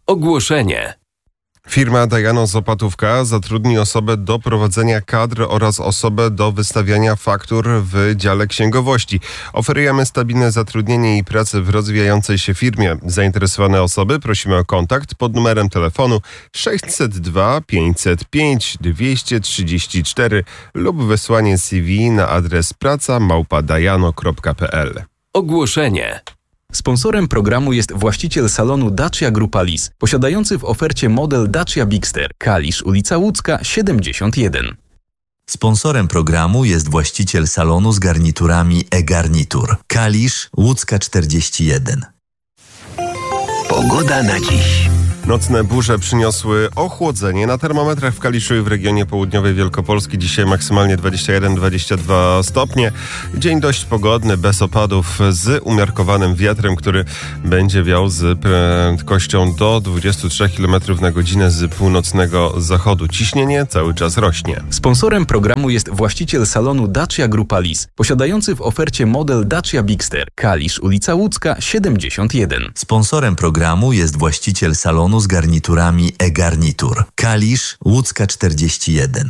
Ogłoszenie. Firma Dajano z Opatówka zatrudni osobę do prowadzenia kadr oraz osobę do wystawiania faktur w dziale księgowości. Oferujemy stabilne zatrudnienie i pracę w rozwijającej się firmie. Zainteresowane osoby prosimy o kontakt pod numerem telefonu 602 505 234 lub wysłanie CV na adres praca@dajano.pl. Ogłoszenie. Sponsorem programu jest właściciel salonu Dacia Grupa Lis, posiadający w ofercie model Dacia Bigster, Kalisz, ulica Łódzka, 71. Sponsorem programu jest właściciel salonu z garniturami e-garnitur, Kalisz, Łódzka 41. Pogoda na dziś. Nocne burze przyniosły ochłodzenie. Na termometrach w Kaliszu i w regionie południowej Wielkopolski dzisiaj maksymalnie 21-22 stopnie. Dzień dość pogodny, bez opadów, z umiarkowanym wiatrem, który będzie wiał z prędkością do 23 km na godzinę z północnego zachodu. Ciśnienie cały czas rośnie. Sponsorem programu jest właściciel salonu Dacia Grupa Lis, posiadający w ofercie model Dacia Bigster, Kalisz, ulica Łódzka, 71. Sponsorem programu jest właściciel salonu z garniturami e-garnitur, Kalisz, Łódzka 41.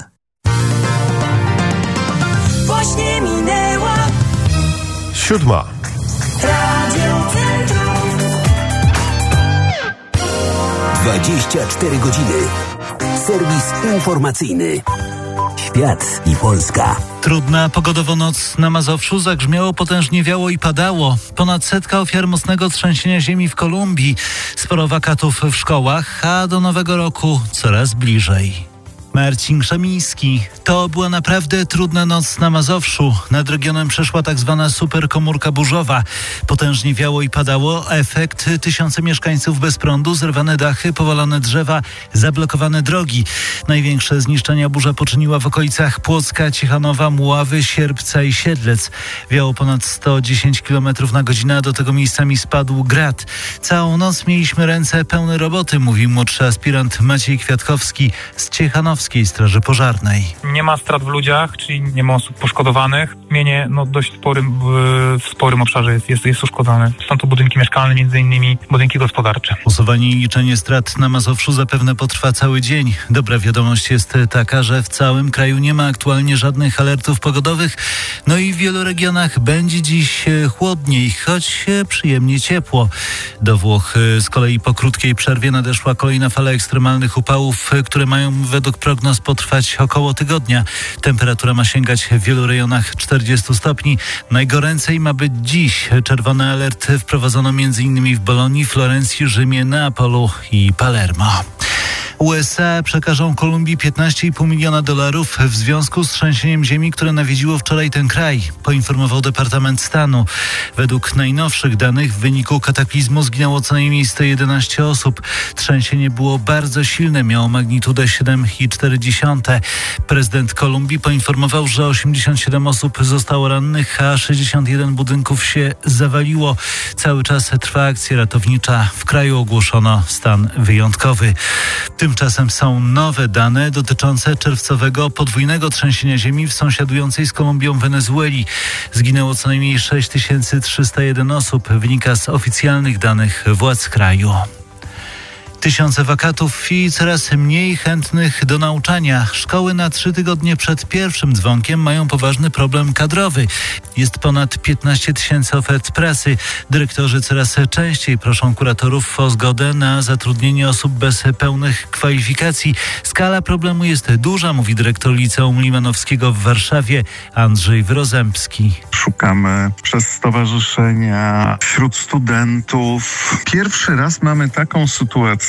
Właśnie minęła 7. Radio Centrum. 24 godziny. Serwis informacyjny. Świat i Polska. Trudna pogodowo noc na Mazowszu, zagrzmiało, potężnie wiało i padało. Ponad 100 ofiar mocnego trzęsienia ziemi w Kolumbii. Sporo wakatów w szkołach, a do nowego roku coraz bliżej. Marcin Krzemiński. To była naprawdę trudna noc na Mazowszu. Nad regionem przeszła tak zwana superkomórka burzowa. Potężnie wiało i padało. Efekt: tysiące mieszkańców bez prądu, zerwane dachy, powalone drzewa, zablokowane drogi. Największe zniszczenia burza poczyniła w okolicach Płocka, Ciechanowa, Mławy, Sierpca i Siedlec. Wiało ponad 110 km na godzinę, a do tego miejscami spadł grad. Całą noc mieliśmy ręce pełne roboty, mówi młodszy aspirant Maciej Kwiatkowski z Ciechanowskiej Straży Pożarnej. Nie ma strat w ludziach, czyli nie ma osób poszkodowanych. Mienie dość w sporym obszarze jest uszkodzone. Są to budynki mieszkalne, między innymi budynki gospodarcze. Usuwanie i liczenie strat na Mazowszu zapewne potrwa cały dzień. Dobra wiadomość jest taka, że w całym kraju nie ma aktualnie żadnych alertów pogodowych. No i w wielu regionach będzie dziś chłodniej, choć przyjemnie ciepło. Do Włoch z kolei po krótkiej przerwie nadeszła kolejna fala ekstremalnych upałów, które mają według prognoz potrwać około tygodnia. Temperatura ma sięgać w wielu rejonach 40 stopni. Najgoręcej ma być dziś. Czerwony alert wprowadzono m.in. w Bolonii, Florencji, Rzymie, Neapolu i Palermo. USA przekażą Kolumbii $15,5 miliona w związku z trzęsieniem ziemi, które nawiedziło wczoraj ten kraj, poinformował Departament Stanu. Według najnowszych danych w wyniku kataklizmu zginęło co najmniej 111 osób. Trzęsienie było bardzo silne, miało magnitudę 7,4. Prezydent Kolumbii poinformował, że 87 osób zostało rannych, a 61 budynków się zawaliło. Cały czas trwa akcja ratownicza. W kraju ogłoszono stan wyjątkowy. Tymczasem są nowe dane dotyczące czerwcowego podwójnego trzęsienia ziemi w sąsiadującej z Kolumbią Wenezueli. Zginęło co najmniej 6301 osób, wynika z oficjalnych danych władz kraju. Tysiące wakatów i coraz mniej chętnych do nauczania. Szkoły na 3 tygodnie przed pierwszym dzwonkiem mają poważny problem kadrowy. Jest ponad 15 tysięcy ofert pracy. Dyrektorzy coraz częściej proszą kuratorów o zgodę na zatrudnienie osób bez pełnych kwalifikacji. Skala problemu jest duża, mówi dyrektor Liceum Limanowskiego w Warszawie Andrzej Wyrozemski. Szukamy przez stowarzyszenia, wśród studentów. Pierwszy raz mamy taką sytuację,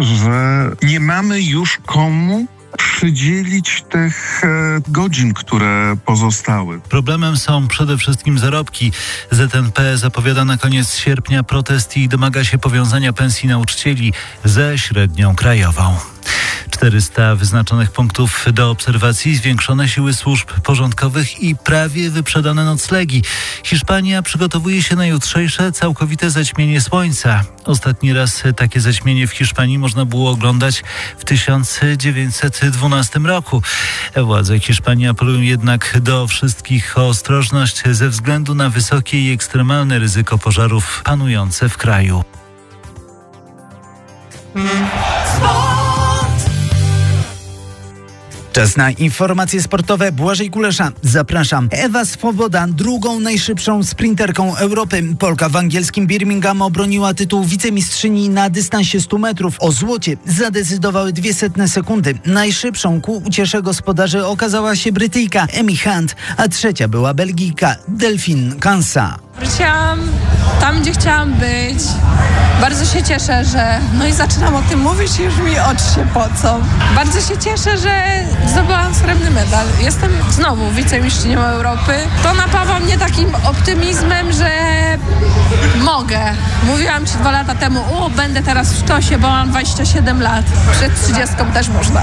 że nie mamy już komu przydzielić tych godzin, które pozostały. Problemem są przede wszystkim zarobki. ZNP zapowiada na koniec sierpnia protest i domaga się powiązania pensji nauczycieli ze średnią krajową. 400 wyznaczonych punktów do obserwacji, zwiększone siły służb porządkowych i prawie wyprzedane noclegi. Hiszpania przygotowuje się na jutrzejsze całkowite zaćmienie słońca. Ostatni raz takie zaćmienie w Hiszpanii można było oglądać w 1912 roku. Władze Hiszpanii apelują jednak do wszystkich o ostrożność ze względu na wysokie i ekstremalne ryzyko pożarów panujące w kraju. Czas na informacje sportowe. Błażej Kulesza, zapraszam. Ewa Swoboda, drugą najszybszą sprinterką Europy. Polka w angielskim Birmingham obroniła tytuł wicemistrzyni na dystansie 100 metrów. O złocie zadecydowały 0,02 sekundy. Najszybszą ku uciesze gospodarzy okazała się Brytyjka Emi Hunt, a trzecia była Belgijka Delphine Kansa. Wróciłam tam, gdzie chciałam być. Bardzo się cieszę, że... No i zaczynam o tym mówić i już mi oczy się pocą. Bardzo się cieszę, że zdobyłam srebrny medal. Jestem znowu wicemistrzynią Europy. To napawa mnie takim optymizmem, że mogę. Mówiłam ci 2 lata temu, będę teraz w sztosie, bo mam 27 lat. Przed 30 też można.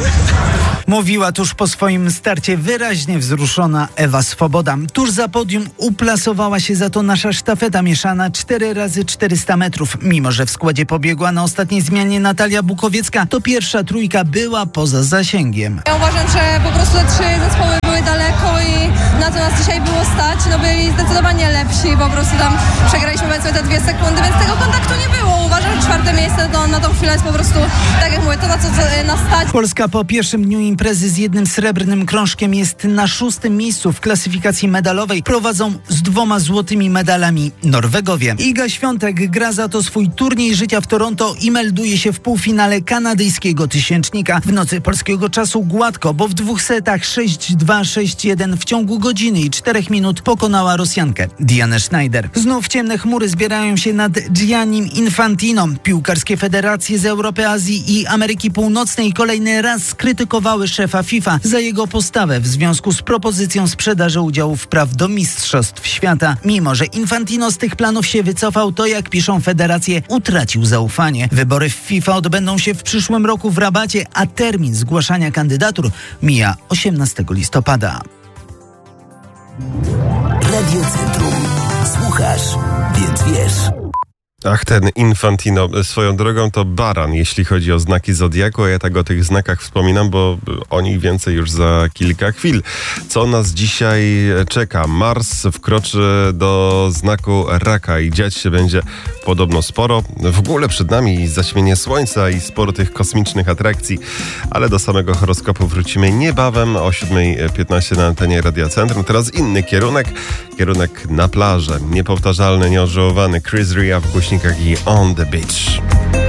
Mówiła tuż po swoim starcie wyraźnie wzruszona Ewa Swoboda. Tuż za podium uplasowała się za to nasza sztafeta mieszana 4x400 metrów. Mimo że w składzie pobiegła na ostatniej zmianie Natalia Bukowiecka, to pierwsza trójka była poza zasięgiem. Ja uważam, że po prostu te 3 zespoły były daleko i na co nas dzisiaj było stać, byli zdecydowanie lepsi, po prostu tam przegraliśmy powiedzmy te 2 sekundy, więc tego kontaktu nie było. Uważam, że 4. miejsce na tą chwilę jest po prostu, tak jak mówię, to na co nas stać. Polska po pierwszym dniu imprezy z 1 srebrnym krążkiem jest na 6. miejscu w klasyfikacji medalowej. Prowadzą z 2 złotymi medalami Norwegowie. Iga Świątek gra za to swój turniej życia w Toronto i melduje się w półfinale kanadyjskiego tysięcznika. W nocy polskiego czasu gładko, bo w 2 setach 6-2, 6-1 w ciągu godziny i 4 minut pokonała Rosjankę Dianę Schneider. Znów ciemne chmury zbierają się nad Giannim Infantino. Piłkarskie federacje z Europy, Azji i Ameryki Północnej kolejny raz skrytykowały szefa FIFA za jego postawę w związku z propozycją sprzedaży udziałów praw do Mistrzostw Świata. Mimo że Infantino z tych planów się wycofał, to jak piszą federacje, utracił zaufanie. Wybory w FIFA odbędą się w przyszłym roku w Rabacie, a termin zgłaszania kandydatur mija 18 listopada. Radio Centrum. Słuchasz, więc wiesz. Ach, ten Infantino. Swoją drogą to baran, jeśli chodzi o znaki Zodiaku, a ja tak o tych znakach wspominam, bo o nich więcej już za kilka chwil. Co nas dzisiaj czeka? Mars wkroczy do znaku Raka i dziać się będzie podobno sporo. W ogóle przed nami zaćmienie Słońca i sporo tych kosmicznych atrakcji, ale do samego horoskopu wrócimy niebawem o 7:15 na antenie Radia Centrum. Teraz inny kierunek na plażę. Niepowtarzalny, nieodżałowany Chris Rea w głośnikach i On the Beach.